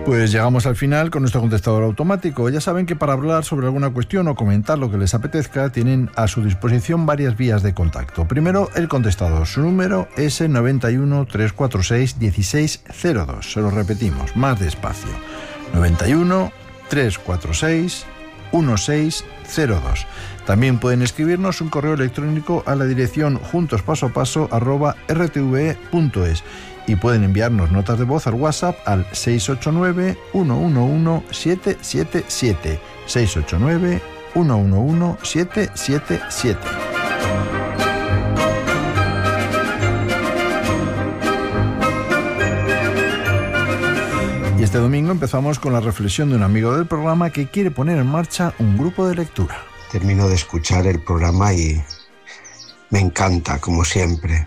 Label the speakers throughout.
Speaker 1: Pues llegamos al final con nuestro contestador automático. Ya saben que para hablar sobre alguna cuestión o comentar lo que les apetezca, tienen a su disposición varias vías de contacto. Primero, el contestador. Su número es el 91 346 1602. Se lo repetimos, más despacio. 91 346 1602. También pueden escribirnos un correo electrónico a la dirección juntospasoapaso@rtve.es y pueden enviarnos notas de voz al WhatsApp al 689-111-777. 689-111-777. Y este domingo empezamos con la reflexión de un amigo del programa que quiere poner en marcha un grupo de lectura.
Speaker 2: Termino de escuchar el programa y me encanta, como siempre.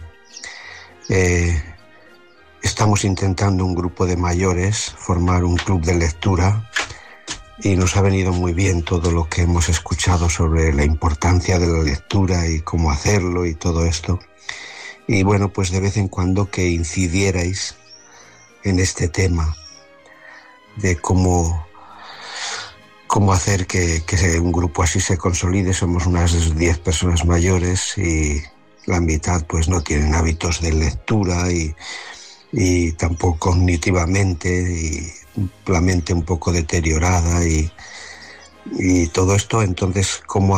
Speaker 2: Estamos intentando un grupo de mayores, formar un club de lectura, y nos ha venido muy bien todo lo que hemos escuchado sobre la importancia de la lectura y cómo hacerlo y todo esto. Y bueno, pues de vez en cuando que incidierais en este tema de cómo hacer que un grupo así se consolide. Somos unas 10 personas mayores y la mitad pues no tienen hábitos de lectura y tampoco cognitivamente, y la mente un poco deteriorada y todo esto. Entonces, ¿cómo